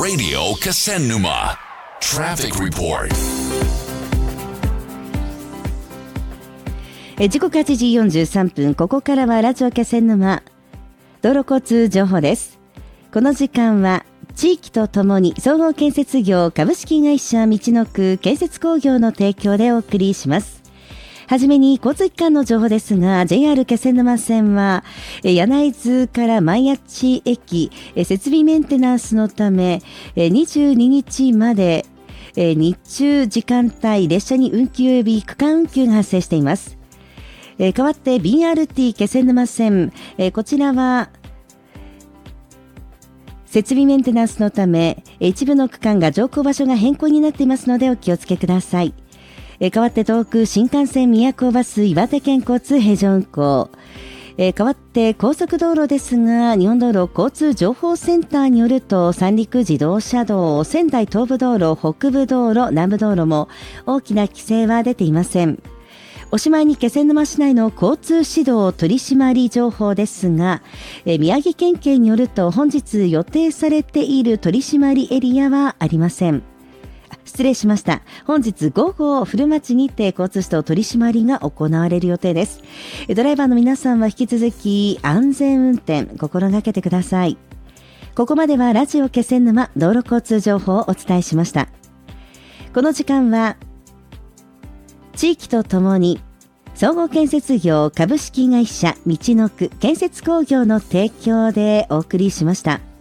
Radio Kasennuma Traffic Report。 時刻8時43分、ここからはラジオ気仙沼道路交通情報です。この時間は地域とともに総合建設業株式会社みちのく建設工業の提供でお送りします。はじめに交通機関の情報ですが、 JR 気仙沼線は柳津から前八駅設備メンテナンスのため22日まで日中時間帯列車に運休及び区間運休が発生しています。代わって BRT 気仙沼線、こちらは設備メンテナンスのため一部の区間が乗降場所が変更になっていますのでお気をつけください。代わって東北新幹線宮古バス岩手県交通平常運行。代わって高速道路ですが、日本道路交通情報センターによると三陸自動車道、仙台東部道路、北部道路、南部道路も大きな規制は出ていません。おしまいに気仙沼市内の交通指導取締情報ですが、宮城県警によると本日予定されている取締エリアはありません。失礼しました。本日午後古町にて交通指導取締りが行われる予定です。ドライバーの皆さんは引き続き安全運転心がけてください。ここまではラジオ気仙沼道路交通情報をお伝えしました。この時間は地域とともに総合建設業株式会社みちのく建設工業の提供でお送りしました。